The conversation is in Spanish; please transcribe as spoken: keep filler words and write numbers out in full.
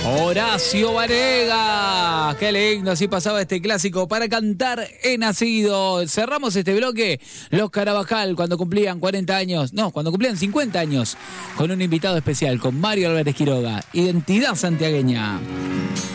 Horacio Varega, qué lindo, así pasaba este clásico para cantar He Nacido. Cerramos este bloque, los Carabajal, cuando cumplían cuarenta años, no, cuando cumplían cincuenta años, con un invitado especial, con Mario Álvarez Quiroga, Identidad Santiagueña.